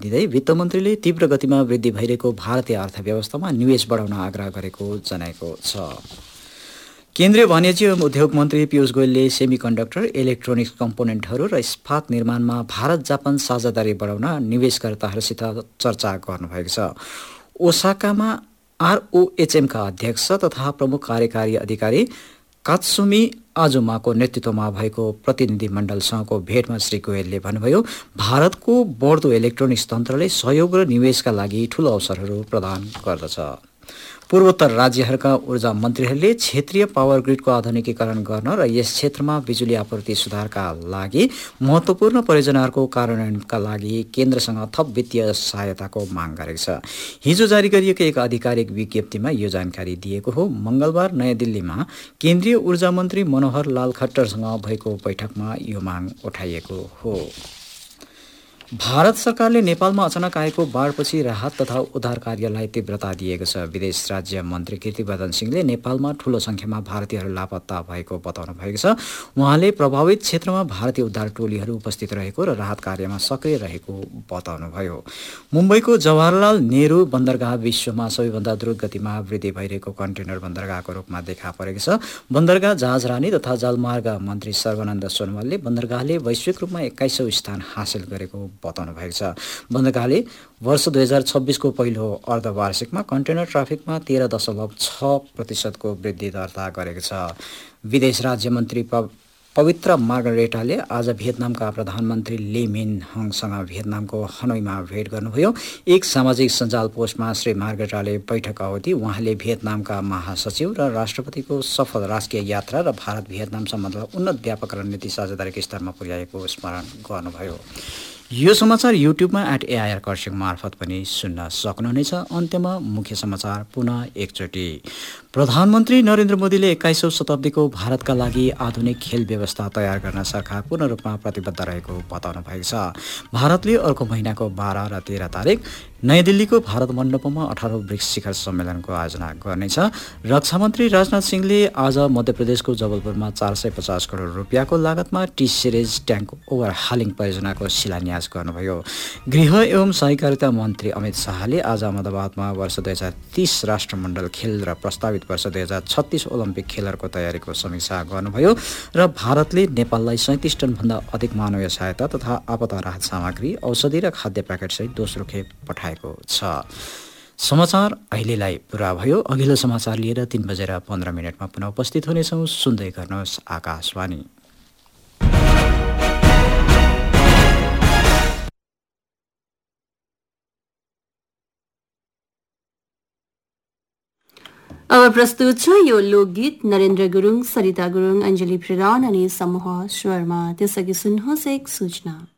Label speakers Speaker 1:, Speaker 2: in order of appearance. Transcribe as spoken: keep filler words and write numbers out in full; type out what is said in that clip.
Speaker 1: दिँदै वित्त मन्त्रीले तीव्र गतिमा वृद्धि भइरहेको भारतीय अर्थव्यवस्थामा निवेश बढाउन आग्रह गरेको जनाएको छ। केन्द्रीय वाणिज्य एवं उद्योग मन्त्री पीयूष गोयलले सेमिकन्डक्टर, इलेक्ट्रोनिक्स कम्पोनेन्टहरू र इस्पात निर्माणमा भारत जापान साझेदारी बढाउन निवेशकर्ताहरूसित चर्चा गर्नुभएको छ। ओसाकामा आरओएचएमका अध्यक्ष तथा प्रमुख कार्यकारी अधिकारी कात्सुमी आजुमाको नेतृत्वमा भएको प्रतिनिधि मण्डलसँगको भेटमा श्री गोयलले भन्नुभयो, भारतको बढ्दो इलेक्ट्रोनिक्स तन्त्रले सहयोग र निवेशका लागि ठूलो अवसरहरू प्रदान गर्दछ। पूर्वोत्तर राज्यहरूका ऊर्जा मन्त्रीहरूले क्षेत्रीय पावर ग्रिडको आधुनिकीकरण गर्न र यस क्षेत्रमा बिजुली आपूर्ति सुधारका लागि महत्त्वपूर्ण परियोजनाहरूको कार्यान्वयनका लागि केन्द्रसँग थप वित्तीय सहायताको माग गरेको छ। हिजो जारी गरिएको एक आधिकारिक विज्ञप्तिमा यो जानकारी दिएको हो। मंगलबार नयाँ दिल्लीमा केन्द्रीय ऊर्जा मन्त्री मनोहर लाल खट्टरसँग भएको बैठकमा यो माग उठाइएको हो। भारत सरकारले नेपालमा अचानक आएको बाढपछि राहत तथा उद्धार कार्यलाई तीव्रता दिएको छ। विदेश राज्य मन्त्री कीर्तिवर्धन सिंहले नेपालमा ठूलो संख्यामा भारतीयहरू लापत्ता भएको बताउनु भएको छ। उहाँले प्रभावित क्षेत्रमा भारतीय उद्धार टोलीहरू उपस्थित रहेको र राहत कार्यमा सक्रिय रहेको बताउनुभयो। मुम्बईको जवाहरलाल नेहरू बन्दरगाह विश्वमा सबैभन्दा द्रुत गतिमा वृद्धि भइरहेको कन्टेनर बन्दरगाहको रूपमा देखा परेको छ। बन्दरगाह जहाजरानी तथा जलमार्ग मन्त्री सर्वानन्द सोनोवालले बन्दरगाहले वैश्विक रूपमा एक्काइसौँ स्थान हासिल गरेको बताउनु भएको छ। बन्दरगाहले वर्ष दुई हजार छब्बीसको पहिलो अर्धवार्षिकमा कन्टेनर ट्राफिकमा तेह्र दशमलव छ प्रतिशतको वृद्धि दर्ता गरेको छ। विदेश राज्य मन्त्री पवित्र मार्गरेटाले आज भियतनामका प्रधानमन्त्री ले मिन हङसँग भियतनामको हनोईमा भेट गर्नुभयो। एक सामाजिक सञ्जाल पोस्टमा श्री मार्गरेटाले बैठक अवधि उहाँले भियतनामका महासचिव र राष्ट्रपतिको सफल राजकीय यात्रा र भारत भियतनाम सम्बन्धलाई उन्नत व्यापक रणनीति साझेदारीको स्तरमा पुर्याएको स्मरण गर्नुभयो। यो समाचार युट्युबमा एट एआइआर खरसाङ मार्फत पनि सुन्न सक्नुहुनेछ। अन्त्यमा मुख्य समाचार पुनः एकचोटि। प्रधानमन्त्री नरेन्द्र मोदीले एक्काइसौँ शताब्दीको भारतका लागि आधुनिक खेल व्यवस्था तयार गर्न सरकार पूर्ण रूपमा प्रतिबद्ध रहेको बताउनु भएको छ। भारतले अर्को महिनाको बाह्र र तेह्र तारिक नयाँ दिल्लीको भारत मण्डपमा अठारौँ ब्रिक्स शिखर सम्मेलनको आयोजना गर्नेछ। रक्षा मन्त्री राजनाथ सिंहले आज मध्य प्रदेशको जबलपुरमा चार सय पचास करोड रुपियाँको लागतमा टी सिरिज ट्याङ्क ओभरहालिङ परियोजनाको शिलान्यास गर्नुभयो। गृह एवं सहकारिता मन्त्री अमित शाहले आज अहमदाबादमा वर्ष दुई हजार तीस राष्ट्रमण्डल खेल र प्रस्तावित वर्ष दुई हजार छत्तीस ओलम्पिक खेलहरूको तयारीको समीक्षा गर्नुभयो र भारतले नेपाललाई सैँतिस टनभन्दा अधिक मानवीय सहायता तथा आपदा राहत सामग्री, औषधि र खाद्य प्याकेटसहित दोस्रो खेप पठाएको छ। समाचार अहिलेलाई पुरा भयो। अघिल्लो समाचार लिएर तीन बजेर पन्ध्र मिनटमा पुनः उपस्थित हुनेछौँ। सुन्दै गर्नुहोस् आकाशवाणी।
Speaker 2: अब प्रस्तुत छ यो लोकगीत नरेन्द्र गुरुङ, सरिता गुरुङ, अञ्जली प्रधान अनि समूह स्वरमा। त्यसअघि सुन्नुहोस् एक सूचना।